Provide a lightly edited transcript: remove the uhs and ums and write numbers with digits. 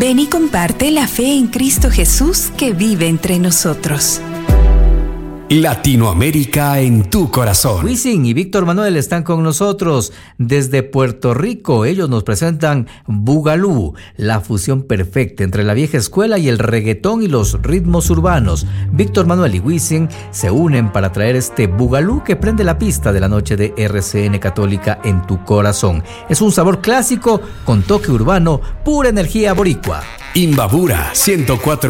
Ven y comparte la fe en Cristo Jesús que vive entre nosotros. Latinoamérica en tu corazón. Wisin y Víctor Manuel están con nosotros desde Puerto Rico. Ellos nos presentan Bugalú, la fusión perfecta entre la vieja escuela y el reggaetón y los ritmos urbanos. Víctor Manuel y Wisin se unen para traer este Bugalú que prende la pista de la noche de RCN Católica en tu corazón. Es un sabor clásico con toque urbano, pura energía boricua. Imbabura 104.